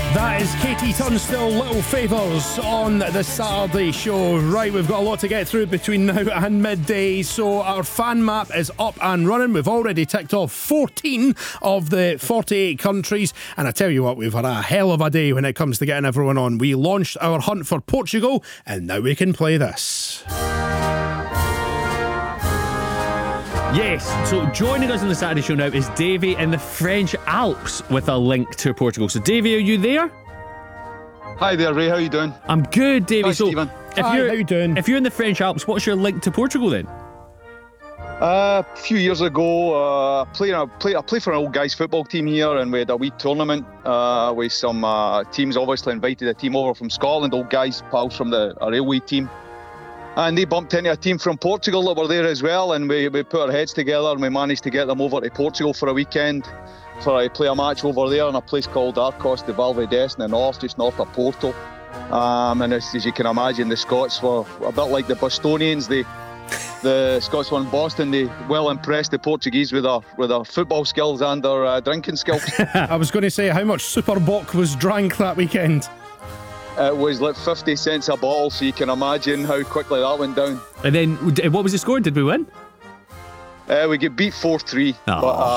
That is Katie Tunstall, Little Favours on the Saturday show. Right, we've got a lot to get through between now and midday, so our fan map is up and running. We've already ticked off 14 of the 48 countries, and I tell you what, we've had a hell of a day when it comes to getting everyone on. We launched our hunt for Portugal, and now we can play this. Yes, so joining us on the Saturday show now is Davey in the French Alps with a link to Portugal. So Davey, are you there? Hi there, Ray. How you doing? I'm good, Davey. Hi, So Stephen. Hi, how you doing? If you're in the French Alps, what's your link to Portugal then? A few years ago, I played for an old guys football team here, and we had a wee tournament with some teams. Obviously, invited a team over from Scotland, old guys, pals from a railway team. And they bumped into a team from Portugal that were there as well, and we put our heads together and we managed to get them over to Portugal for a weekend to play a match over there in a place called Arcos de Valverdez in the north, just north of Porto. And as you can imagine, the Scots were a bit like the Bostonians. The Scots were in Boston. They well impressed the Portuguese with their football skills and their drinking skills. I was going to say, how much Super Bock was drank that weekend? It was like 50 cents a bottle, so you can imagine how quickly that went down. And then, what was the score? Did we win? We get beat 4-3, Oh.